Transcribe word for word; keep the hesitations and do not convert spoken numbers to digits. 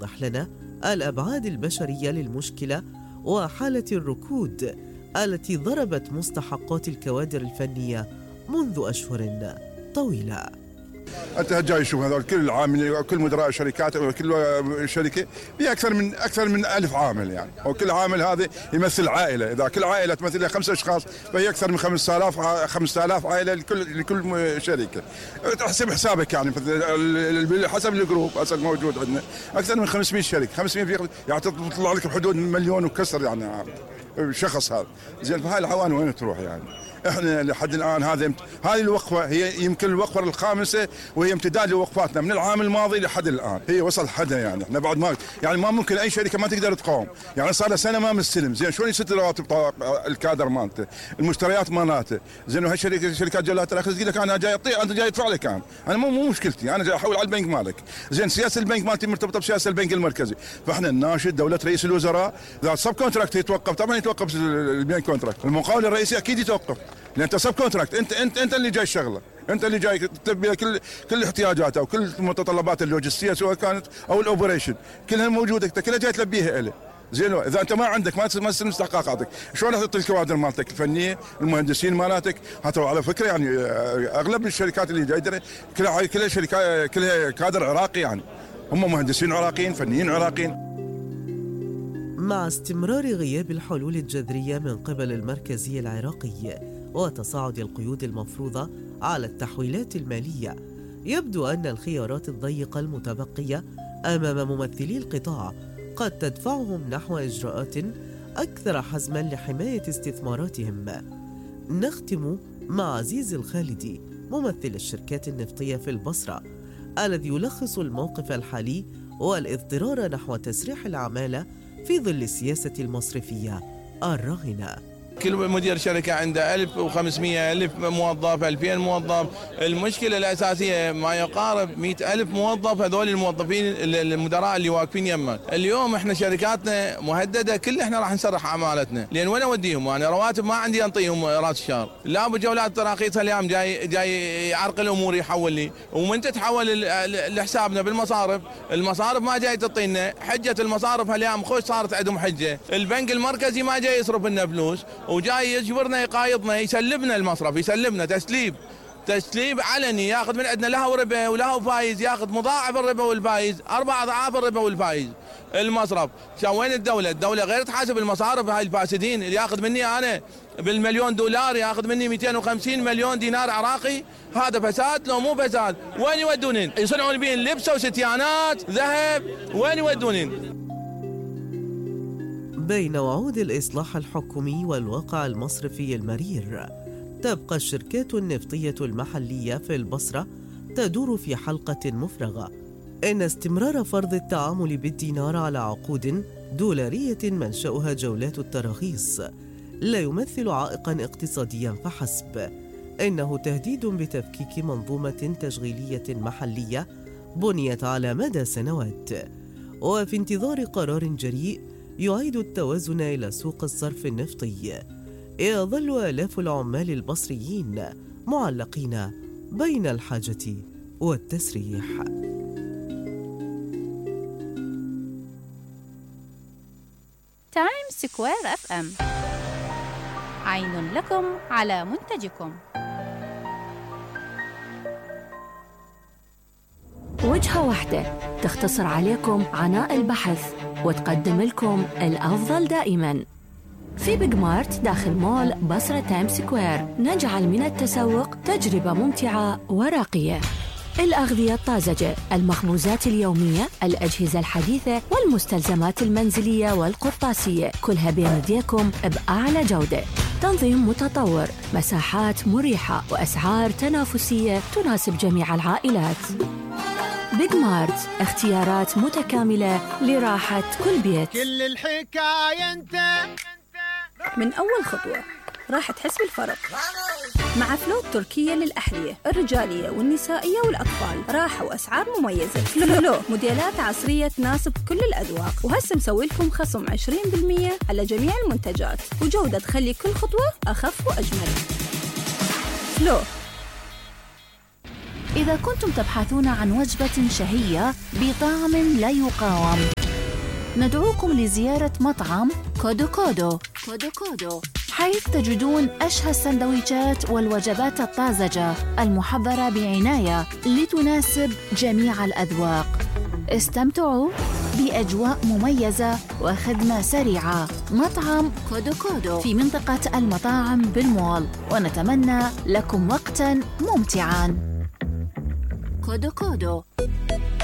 يوضح لنا الأبعاد البشرية للمشكلة وحالة الركود التي ضربت مستحقات الكوادر الفنية منذ أشهر طويلة. انت جاي تشوف هذول كل عامل، كل مدراء الشركات وكل شركه في اكثر من اكثر من ألف عامل يعني، وكل عامل هذا يمثل عائله، اذا كل عائله تمثلها خمسة اشخاص فهي اكثر من خمسة آلاف خمسة آلاف عائله لكل لكل شركه. تحسب حسابك يعني حسب الجروب هسه موجود عندنا اكثر من خمسمئة شركه، خمسمئة يعني تطلع لك بحدود مليون وكسر يعني شخص هذا. زين فهاي العوان وين تروح يعني؟ احنا لحد الان هذه هذه الوقفه هي يمكن الوقفه الخامسه وهي امتداد لوقفاتنا من العام الماضي لحد الان، هي وصل حدها يعني احنا بعد ما يعني ما ممكن اي شركه ما تقدر تقاوم، يعني صار له سنه ما مستلم، زين شلون يسد رواتب الكادر مالته، المشتريات مالته، زين وهي شركه شركات جلات الاخذ تقول لك انا جاي اعطيه انت جاي ادفع لك، انا انا مو مو مشكلتي، انا جاي احول على البنك مالك، زين سياسه البنك مالتي مرتبطه بسياسه البنك المركزي، فاحنا نناشد دوله رئيس الوزراء اذا سب كونتراكت يتوقف، طبعا يتوقف البنك كونتراكت، المقاول الرئيسي اكيد يتوقف، لان انت سب كونتراكت، انت انت انت اللي جاي الشغله، انت اللي جاي تلبي كل كل احتياجاته وكل المتطلبات اللوجستيه سواء كانت او الاوبريشن كلها موجوده، انت كلها جاي تلبيها له. زين اذا انت ما عندك ما ما تستلم استحقاقاتك، شلون تعطي الكوادر مالتك الفنيه، المهندسين مالتك؟ حتى على فكره يعني اغلب الشركات اللي جايه كلها كلها شركات كلها كادر عراقي، يعني هم مهندسين عراقيين، فنيين عراقيين. مع استمرار غياب الحلول الجذريه من قبل المركزيه العراقي وتصاعد القيود المفروضة على التحويلات المالية، يبدو أن الخيارات الضيقة المتبقية أمام ممثلي القطاع قد تدفعهم نحو إجراءات أكثر حزماً لحماية استثماراتهم. نختم مع عزيز الخالدي ممثل الشركات النفطية في البصرة، الذي يلخص الموقف الحالي والاضطرار نحو تسريح العمالة في ظل السياسة المصرفية الراهنة. كل مدير شركة عنده ألف وخمسمئة ألف موظف، ألفين موظف، المشكلة الأساسية ما يقارب مئة ألف موظف، هذول الموظفين المدراء اللي واقفين يمك. اليوم احنا شركاتنا مهددة، كل احنا راح نسرح عمالتنا، لأن وين أوديهم؟ أنا رواتب ما عندي أنطيهم راس الشهر، لا أبو جولات تراخيص اليوم جاي جاي يعرق الأمور يحول لي، ومن تتحول لحسابنا بالمصارف، المصارف ما جاي تعطينا، حجة المصارف اليوم خوش صارت عندهم حجة، البنك المركزي ما جاي يصرف لنا فلوس، وجاي يجبرنا يقايضنا، يسلبنا المصرف، يسلبنا تسليب تسليب علني، ياخذ من عندنا له ربا وله فايز، ياخذ مضاعف الربا والفايز، اربع اضعاف الربا والفايز. المصرف شان وين الدوله؟ الدوله غير تحاسب المصارف هاي الفاسدين، اللي ياخذ مني انا بالمليون دولار ياخذ مني مئتين وخمسين مليون دينار عراقي، هذا فساد لو مو فساد؟ وين يودونين؟ يصنعون بين لبسه وستيانات ذهب، وين يودونين؟ بين وعود الإصلاح الحكومي والواقع المصرفي المرير، تبقى الشركات النفطية المحلية في البصرة تدور في حلقة مفرغة. إن استمرار فرض التعامل بالدينار على عقود دولارية منشأها جولات التراخيص لا يمثل عائقاً اقتصادياً فحسب، إنه تهديد بتفكيك منظومة تشغيلية محلية بنيت على مدى سنوات، وفي انتظار قرار جريء يعيد التوازن إلى سوق الصرف النفطي. يظل آلاف العمال البصريين معلقين بين الحاجة والتسريح. تايم سكوير اف ام، عين لكم على منتجكم. وجهة واحدة تختصر عليكم عناء البحث وتقدم لكم الأفضل دائماً. في بيج مارت داخل مول بصرة تايم سكوير نجعل من التسوق تجربة ممتعة وراقية. الأغذية الطازجة، المخبوزات اليومية، الأجهزة الحديثة والمستلزمات المنزلية والقرطاسية، كلها بين يديكم بأعلى جودة. تنظيم متطور، مساحات مريحة وأسعار تنافسية تناسب جميع العائلات. بيج مارت، اختيارات متكاملة لراحة كل بيت. كل الحكاية انت من أول خطوة راح تحس بالفرق مع فلو التركية للأحذية الرجالية والنسائية والأطفال. راحة وأسعار مميزة. فلو موديلات عصرية تناسب كل الأذواق، وهسه مسوي لكم خصم عشرين بالمئة على جميع المنتجات، وجودة تخلي كل خطوة أخف وأجمل. فلو إذا كنتم تبحثون عن وجبة شهية بطعم لا يقاوم، ندعوكم لزيارة مطعم كودو كودو كودو كودو، حيث تجدون أشهى السندويشات والوجبات الطازجة المحضرة بعناية لتناسب جميع الأذواق. استمتعوا بأجواء مميزة وخدمة سريعة. مطعم كودو كودو في منطقة المطاعم بالمول، ونتمنى لكم وقتاً ممتعاً. كودو كودو.